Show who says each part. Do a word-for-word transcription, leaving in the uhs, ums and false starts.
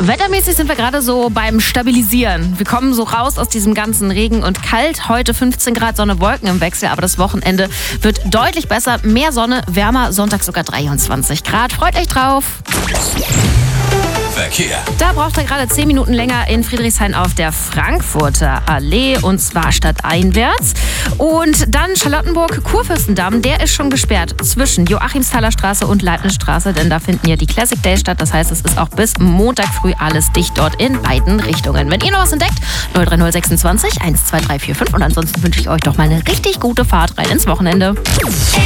Speaker 1: Wettermäßig sind wir gerade so beim Stabilisieren. Wir kommen so raus aus diesem ganzen Regen und Kalt. Heute fünfzehn Grad, Sonne, Wolken im Wechsel. Aber das Wochenende wird deutlich besser. Mehr Sonne, wärmer. Sonntag sogar dreiundzwanzig Grad. Freut euch drauf.
Speaker 2: Verkehr.
Speaker 1: Da braucht er gerade zehn Minuten länger in Friedrichshain auf der Frankfurter Allee und zwar stadteinwärts. Und dann Charlottenburg-Kurfürstendamm, der ist schon gesperrt zwischen Joachimsthaler Straße und Leibnizstraße, denn da finden ja die Classic Days statt. Das heißt, es ist auch bis Montag früh alles dicht dort in beiden Richtungen. Wenn ihr noch was entdeckt, null drei null sechsundzwanzig eins zwei drei vier fünf und ansonsten wünsche ich euch doch mal eine richtig gute Fahrt rein ins Wochenende.